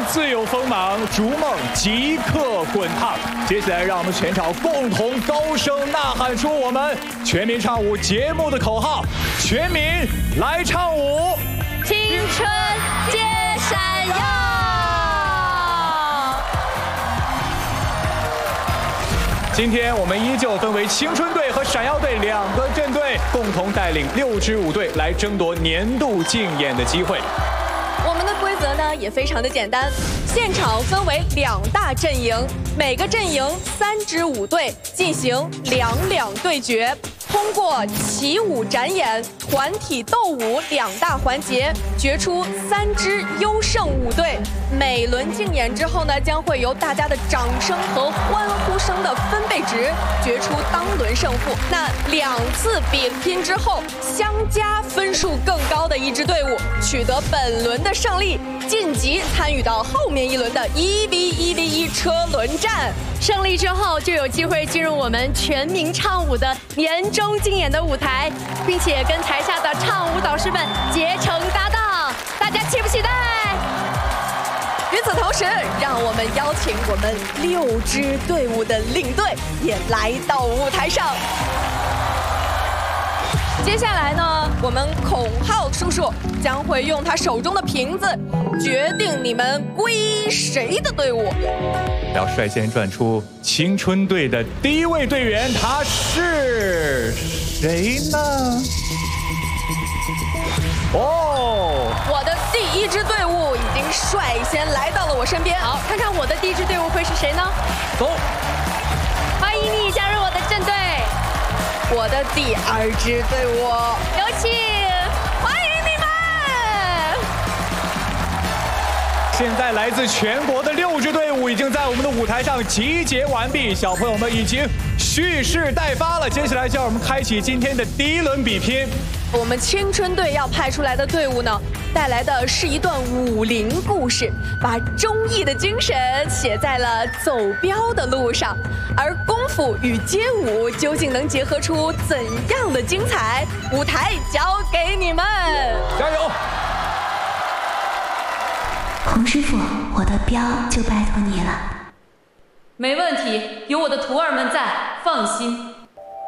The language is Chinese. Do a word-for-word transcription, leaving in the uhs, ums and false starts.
自有锋芒，逐梦即刻滚烫。接下来，让我们全场共同高声呐喊出我们全民唱舞节目的口号：全民来唱舞， 青春皆闪耀。 今天我们依旧分为青春队和闪耀队两个阵队，共同带领六支舞队来争夺年度竞演的机会。 我们的规则呢也非常的简单，现场分为两大阵营，每个阵营三支舞队进行两两对决。通过起舞展演、团体斗舞两大环节，决出三支优胜舞队。每轮竞演之后呢，将会由大家的掌声和欢呼声的分贝值决出当轮胜负。那两次比拼之后，相加分数更高的一支队伍取得本轮的胜利，晋级参与到后面一轮的一 v 一 v 一车轮战。 胜利之后就有机会进入我们全民唱舞的年终竞演的舞台，并且跟台下的唱舞导师们结成搭档，大家期不期待？ 与此同时，让我们邀请我们六支队伍的领队也来到舞台上。接下来呢，我们孔浩叔叔将会用他手中的瓶子决定你们归谁的队伍。 要率先转出青春队的第一位队员，他是谁呢？哦， 我的第一支队伍已经率先来到了我身边。 好，看看我的第一支队伍会是谁呢？ 走， 欢迎你加入我的阵队。 我的第二支队伍， 有请， 欢迎你们！ 现在来自全国的六支队伍已经在我们的舞台上集结完毕，小朋友们已经蓄势待发了。接下来就让我们开启今天的第一轮比拼。 我们青春队要派出来的队伍呢，带来的是一段武林故事，把忠义的精神写在了走镖的路上。而功夫与街舞究竟能结合出怎样的精彩？舞台交给你们， 加油！ 洪师傅，我的镖就拜托你了。 没问题，有我的徒儿们在，放心。